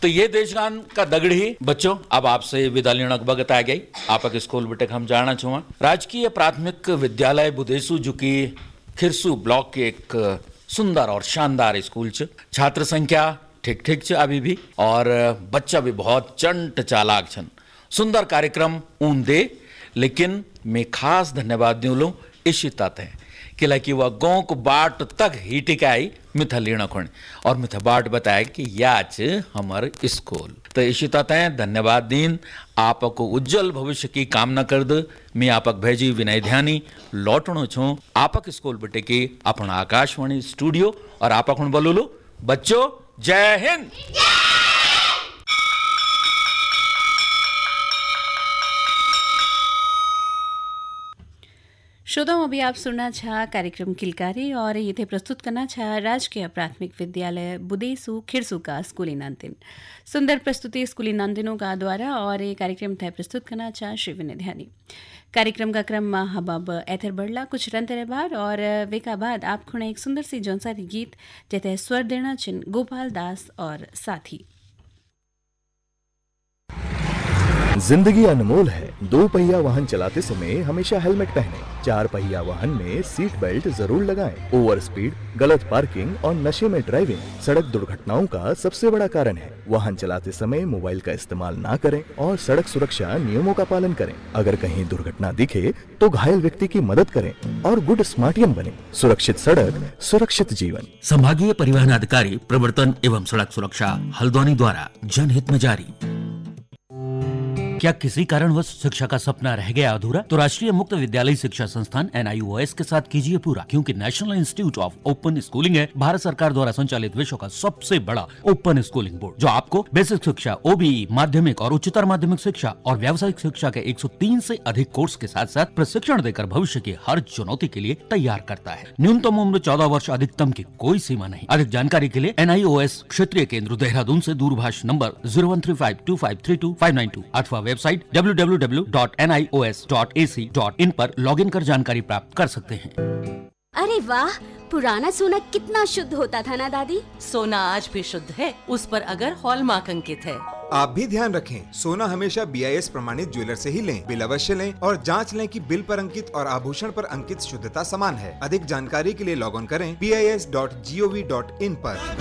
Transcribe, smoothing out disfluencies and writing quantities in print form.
तो ये देशगान का दगड़ी बच्चों अब आपसे विदा लेना वक्त आ गई। आपक स्कूल बेटे हम जाना छुआ राजकीय प्राथमिक विद्यालय बुदेसु जो कि खिरसू ब्लॉक के एक सुंदर और शानदार स्कूल छ। छात्र संख्या ठीक ठीक छ अभी भी, और बच्चा भी बहुत चंट चालाक छन। सुंदर कार्यक्रम ऊन दे, लेकिन मैं खास धन्यवाद दूं लो इशिता थे कि वह गाँव को बाट तक ही टिकाई मिथा लेना खोण और मिथा बाट बताया कि याच हमार स्कूल। तो इशिता तय धन्यवाद दीन, आपको उज्जवल भविष्य की कामना कर दे। मैं आपक भेजी विनय ध्यानी लौटणो छो आपक स्कूल बेटे के अपना आकाशवाणी स्टूडियो, और आपक हुण बोलूलो बच्चों जय हिंद। श्रोताओं अभी आप सुनना छा कार्यक्रम किलकारी, और ये थे प्रस्तुत करना छा राजकीय प्राथमिक विद्यालय बुदेसु खिरसू का स्कूली नांदिन। सुंदर प्रस्तुति स्कूली नांदिनों का द्वारा, और ये कार्यक्रम थे प्रस्तुत करना छा श्री विनय ध्यानी। कार्यक्रम का क्रम हबाब एथर बढ़ला कुछ रन तेरे बाद, और वेका बाद आप खुणे एक सुंदर सी जौनसारी गीत जैसे स्वर देना चिन गोपाल दास और साथी। जिंदगी अनमोल है, 2 पहिया वाहन चलाते समय हमेशा हेलमेट पहनें, 4 पहिया वाहन में सीट बेल्ट जरूर लगाएं। ओवर स्पीड, गलत पार्किंग और नशे में ड्राइविंग सड़क दुर्घटनाओं का सबसे बड़ा कारण है। वाहन चलाते समय मोबाइल का इस्तेमाल ना करें और सड़क सुरक्षा नियमों का पालन करें। अगर कहीं दुर्घटना दिखे तो घायल व्यक्ति की मदद करें और गुड स्मार्टियन बने। सुरक्षित सड़क सुरक्षित जीवन। संभागीय परिवहन अधिकारी प्रवर्तन एवं सड़क सुरक्षा हल्द्वानी द्वारा जनहित में जारी। क्या किसी कारणवश शिक्षा का सपना रह गया अधूरा? तो राष्ट्रीय मुक्त विद्यालय शिक्षा संस्थान NIOS के साथ कीजिए पूरा, क्योंकि national institute of open schooling है भारत सरकार द्वारा संचालित विश्व का सबसे बड़ा ओपन स्कूलिंग बोर्ड, जो आपको बेसिक शिक्षा, OBE, माध्यमिक और उच्चतर माध्यमिक शिक्षा और व्यावसायिक शिक्षा के 103 से अधिक कोर्स के साथ साथ प्रशिक्षण देकर भविष्य की हर चुनौती के लिए तैयार करता है। न्यूनतम उम्र 14 वर्ष, अधिकतम की कोई सीमा नहीं। अधिक जानकारी के लिए NIOS क्षेत्रीय केंद्र देहरादून से दूरभाष नंबर 0135253252 अथवा वेबसाइट www.nios.ac.in पर लॉगिन कर जानकारी प्राप्त कर सकते हैं। अरे वाह, पुराना सोना कितना शुद्ध होता था ना दादी। सोना आज भी शुद्ध है, उस पर अगर हॉलमार्क अंकित है। आप भी ध्यान रखें, सोना हमेशा BIS प्रमाणित ज्वेलर से ही लें। बिल अवश्य लें और जांच लें कि बिल पर अंकित और आभूषण पर अंकित शुद्धता समान है। अधिक जानकारी के लिए लॉग ऑन करें BIS.gov.in पर।